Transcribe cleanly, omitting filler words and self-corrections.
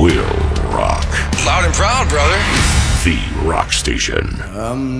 will rock. Loud and proud, brother. The Rock Station.